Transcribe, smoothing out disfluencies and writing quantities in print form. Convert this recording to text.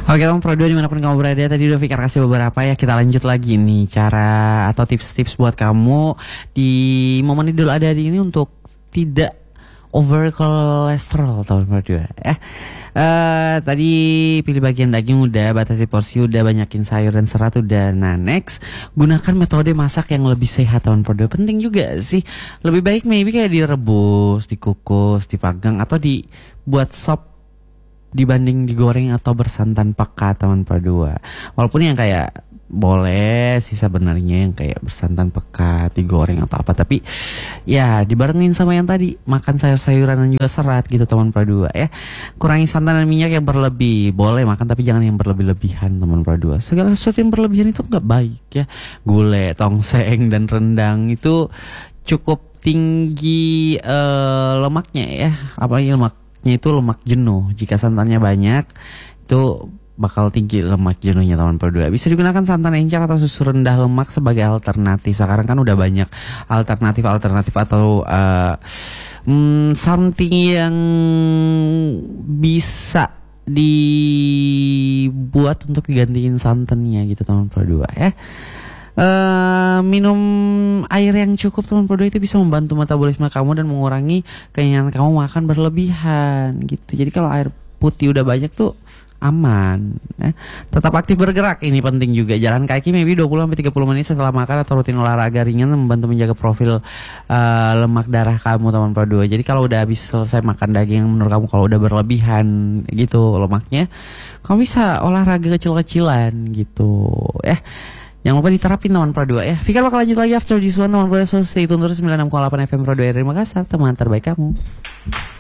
Oke teman Pro 2 dimanapun kamu berada, tadi udah Fikar kasih beberapa ya. Kita lanjut lagi nih cara atau tips-tips buat kamu di momen Idul Adha ini untuk tidak over kolesterol teman Pro 2 ya. Tadi pilih bagian daging udah, batasi porsi udah, banyakin sayur dan serat udah. Nah next, gunakan metode masak yang lebih sehat teman Pro 2. Penting juga sih. Lebih baik maybe kayak direbus, dikukus, dipanggang atau dibuat sop dibanding digoreng atau bersantan pekat teman Pro 2. Walaupun yang kayak boleh sih sebenarnya yang kayak bersantan pekat, digoreng atau apa, tapi ya dibarengin sama yang tadi makan sayur-sayuran dan juga serat gitu teman Pro 2 ya. Kurangi santan dan minyak yang berlebih. Boleh makan tapi jangan yang berlebih-lebihan teman Pro 2. Segala sesuatu yang berlebihan itu nggak baik ya. Gulai, tongseng dan rendang itu cukup tinggi lemaknya ya. Apalagi lemaknya itu lemak jenuh. Jika santannya banyak itu bakal tinggi lemak jenuhnya teman Pro 2. Bisa digunakan santan encer atau susu rendah lemak sebagai alternatif. Sekarang kan udah banyak alternatif atau something yang bisa dibuat untuk digantiin santannya gitu teman Pro 2 ya. Minum air yang cukup teman Pro 2 itu bisa membantu metabolisme kamu dan mengurangi keinginan kamu makan berlebihan gitu. Jadi kalau air putih udah banyak tuh aman ya. Tetap aktif bergerak, ini penting juga. Jalan kaki maybe 20-30 menit setelah makan atau rutin olahraga ringan membantu menjaga profil lemak darah kamu teman Pro 2. Jadi kalau udah habis selesai makan daging, menurut kamu kalau udah berlebihan gitu lemaknya, kamu bisa olahraga kecil-kecilan gitu ya. Jangan lupa diterapin teman Pro 2 ya. Fikar bakal lanjut lagi after this one teman Pro 2. So stay tune terus 96,8 FM Pro 2 dari Makassar, teman terbaik kamu.